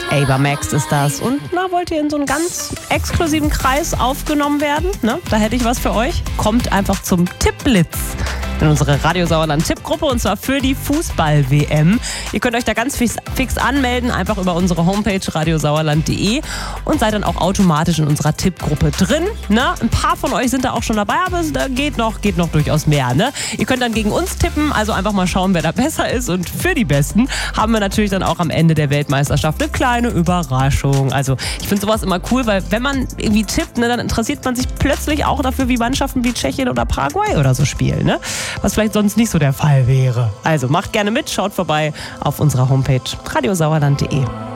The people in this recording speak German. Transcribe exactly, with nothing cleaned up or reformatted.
Ava Max ist das. Und na, wollt ihr in so einen ganz exklusiven Kreis aufgenommen werden? Ne? Da hätte ich was für euch. Kommt einfach zum Tippblitz in unsere Radio Sauerland Tippgruppe und zwar für die Fußball-W M. Ihr könnt euch da ganz fix, fix anmelden, einfach über unsere Homepage radiosauerland punkt de und seid dann auch automatisch in unserer Tippgruppe drin. Ne? Ein paar von euch sind da auch schon dabei, aber es geht noch, geht noch durchaus mehr. Ne? Ihr könnt dann gegen uns tippen, also einfach mal schauen, wer da besser ist. Und für die Besten haben wir natürlich dann auch am Ende der Weltmeisterschaft eine kleine Überraschung. Also ich finde sowas immer cool, weil wenn man irgendwie tippt, ne, dann interessiert man sich plötzlich auch dafür, wie Mannschaften wie Tschechien oder Paraguay oder so spielen. Ne? Was vielleicht sonst nicht so der Fall wäre. Also macht gerne mit, schaut vorbei auf unserer Homepage radiosauerland punkt de.